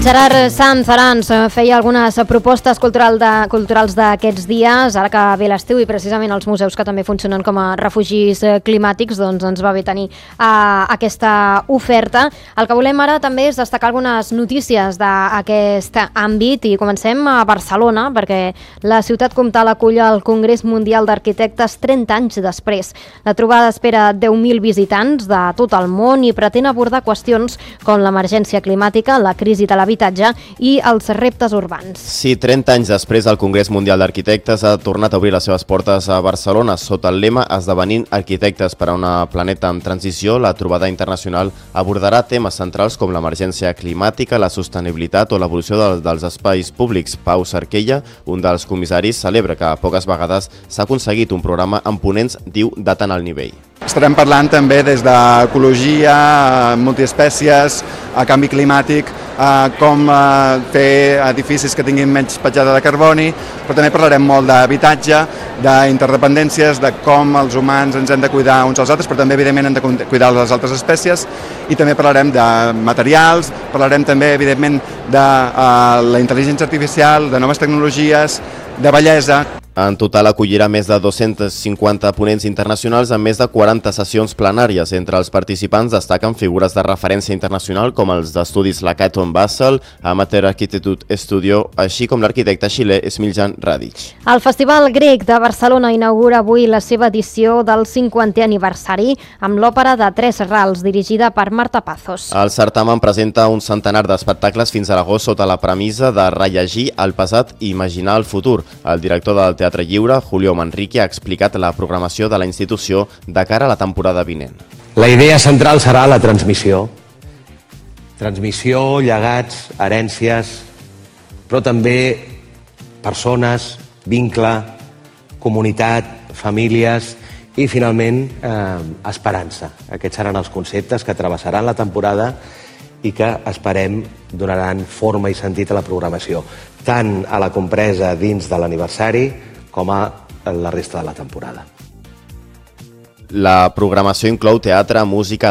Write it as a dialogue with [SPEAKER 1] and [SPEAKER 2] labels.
[SPEAKER 1] Gerard Sanz Arans feia algunes propostes culturals d'aquests dies, ara que ve l'estiu i precisament els museus que també funcionen com a refugis climàtics, doncs ens va bé tenir aquesta oferta. El que volem ara també és destacar algunes notícies d'aquest àmbit i comencem a Barcelona, perquè la ciutat comtal acull el Congrés Mundial d'Arquitectes 30 anys després. La trobada espera 10.000 visitants de tot el món i pretén abordar qüestions com l'emergència climàtica, la crisi de l'habitatge i els reptes urbans.
[SPEAKER 2] Sí, 30 anys després, el Congrés Mundial d'Arquitectes ha tornat a obrir les seves portes a Barcelona sota el lema Esdevenint arquitectes per a una planeta en transició. La trobada internacional abordarà temes centrals com l'emergència climàtica, la sostenibilitat o l'evolució dels espais públics. Pau Sarquella, un dels comissaris, celebra que poques vegades s'ha aconseguit un programa amb ponents, diu, de tant alt nivell.
[SPEAKER 3] Estarem parlant també des d'ecologia, multiespècies, canvi climàtic, com fer edificis que tinguin menys petjada de carboni, però també parlarem molt d'habitatge, d'interdependències, de com els humans ens hem de cuidar uns als altres, però també evidentment hem de cuidar les altres espècies, i també parlarem de materials, parlarem també evidentment de la intel·ligència artificial, de noves tecnologies, de bellesa.
[SPEAKER 2] En total acollirà més de 250 ponents internacionals amb més de 40 sessions plenàries. Entre els participants destaquen figures de referència internacional com els d'estudis Lacaton Basel, Amateur Architecture Studio, així com l'arquitecte xilè Smiljan Radic.
[SPEAKER 1] El Festival Grec de Barcelona inaugura avui la seva edició del 50è aniversari amb l'òpera de Tres Rals, dirigida per Marta Pazos.
[SPEAKER 2] El certamen presenta un centenar d'espectacles fins a l'agost sota la premissa de rellegir el passat i imaginar el futur. El director del Teatre Lliure, Julio Manrique, ha explicat la programació de la institució de cara a la temporada vinent.
[SPEAKER 4] La idea central serà la transmissió. Transmissió, llegats, herències, però també persones, vincle, comunitat, famílies i, finalment, esperança. Aquests seran els conceptes que travessaran la temporada i que esperem donaran forma i sentit a la programació, tant a la compresa dins de l'aniversari com a la resta de la temporada.
[SPEAKER 2] La programació inclou teatre, música,